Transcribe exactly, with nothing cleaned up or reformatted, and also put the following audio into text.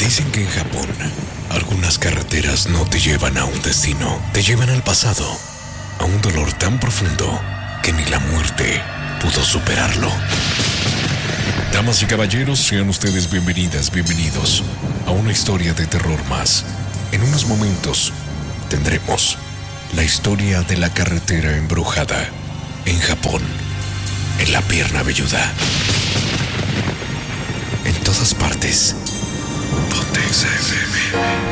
Dicen que en Japón, algunas carreteras no te llevan a un destino, te llevan al pasado, a un dolor tan profundo que ni la muerte pudo superarlo. Damas y caballeros, sean ustedes bienvenidas, bienvenidos a una historia de terror más. En unos momentos tendremos la historia de la carretera embrujada en Japón, en la Pierna Velluda. En todas partes. Ponte X F M.